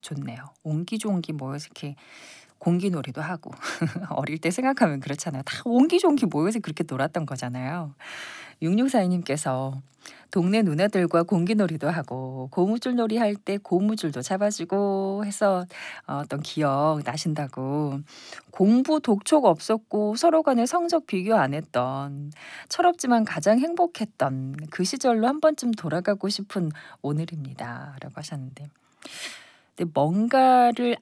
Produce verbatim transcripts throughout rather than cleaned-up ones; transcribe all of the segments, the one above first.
좋네요. 옹기종기 모여서 이렇게 공기놀이도 하고 어릴 때 생각하면 그렇잖아요. 다 옹기종기 모여서 그렇게 놀았던 거잖아요. 육육사이 님께서 동네 누나들과 공기놀이도 하고 고무줄 놀이 할 때 고무줄도 잡아주고 해서 어, 어떤 기억 나신다고. 공부 독초가 없었고 서로 간에 성적 비교 안 했던 철없지만 가장 행복했던 그 시절로 한 번쯤 돌아가고 싶은 오늘입니다. 라고 하셨는데 근데 뭔가를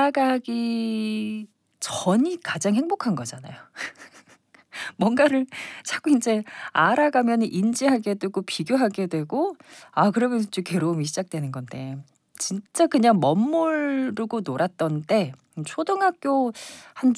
알아가기 전이 가장 행복한 거잖아요. 뭔가를 자꾸 인제 알아가면 인지하게 되고 비교하게 되고 아 그러면서 좀 괴로움이 시작되는 건데 진짜 그냥 멋모르고 놀았던 때 초등학교 한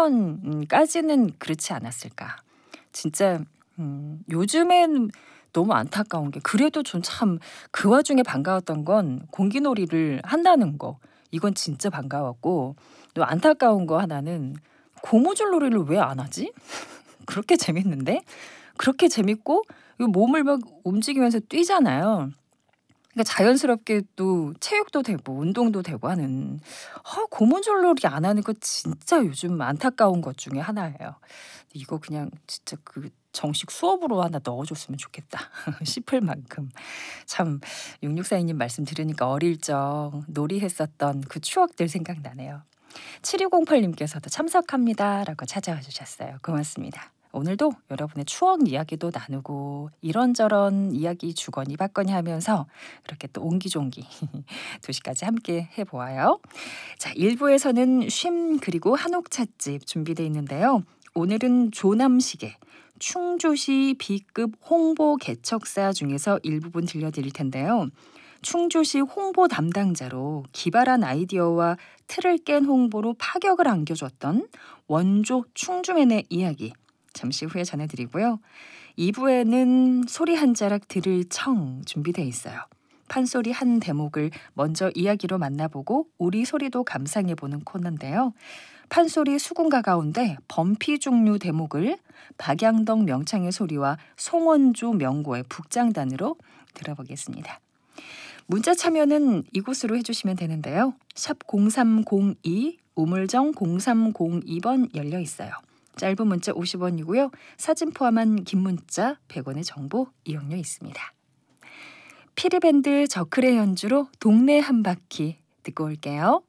중학년까지는 그렇지 않았을까. 진짜 음 요즘엔 너무 안타까운 게 그래도 전 참 그 와중에 반가웠던 건 공기놀이를 한다는 거. 이건 진짜 반가웠고 또 안타까운 거 하나는 '고무줄 놀이를 왜 안 하지?' 그렇게 재밌는데 그렇게 재밌고 이 몸을 막 움직이면서 뛰잖아요. 그러니까 자연스럽게 또 체육도 되고 운동도 되고 하는 아 고무줄 놀이 안 하는 거 진짜 요즘 안타까운 것 중에 하나예요. 이거 그냥 진짜 그 정식 수업으로 하나 넣어 줬으면 좋겠다 싶을 만큼 참 육육사이 님 말씀 들으니까 어릴 적 놀이했었던 그 추억들 생각나네요. 칠이공팔 님께서도 "참석합니다."라고 찾아와 주셨어요. 고맙습니다. 오늘도 여러분의 추억 이야기도 나누고 이런저런 이야기 주거니 받거니 하면서 그렇게 또 옹기종기 두 시까지 함께 해 보아요. 자, 일 부에서는 쉼 그리고 한옥 찻집 준비되어 있는데요. 오늘은 조남식의 충주시 B급 홍보 개척사 중에서 일부분 들려드릴 텐데요. 충주시 홍보 담당자로 기발한 아이디어와 틀을 깬 홍보로 파격을 안겨줬던 원조 충주맨의 이야기 잠시 후에 전해드리고요. 이 부에는 소리 한 자락 들을 청 준비되어 있어요. 판소리 한 대목을 먼저 이야기로 만나보고 우리 소리도 감상해보는 코너인데요. 판소리 수군가 가운데 범피 종류 대목을 박양덕 명창의 소리와 송원조 명고의 북장단으로 들어보겠습니다. 문자 참여는 이곳으로 해주시면 되는데요. 샵 공삼공이 우물정 공삼공이 번 열려 있어요. 짧은 문자 오십 원이고요. 사진 포함한 긴 문자 백 원의 정보 이용료 있습니다. 피리밴드 저클의 연주로 동네 한 바퀴 듣고 올게요.